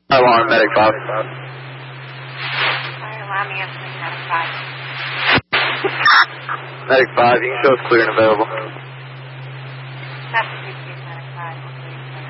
Alarm, Medic 5. Alarm, answering Medic 5. Medic 5, you can show us clear and available. Message received, Medic 5.